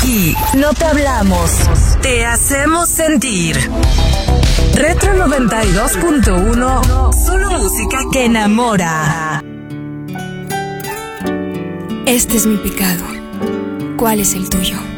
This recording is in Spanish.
Aquí no te hablamos, te hacemos sentir. Retro 92.1, solo música que enamora. Este es mi pecado. ¿Cuál es el tuyo?